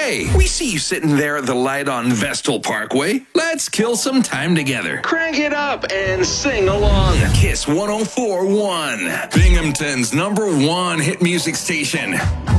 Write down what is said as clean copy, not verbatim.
Hey, we see you sitting there at the light on Vestal Parkway. Let's kill some time together. Crank it up and sing along. Kiss 104.1, Binghamton's #1 hit music station.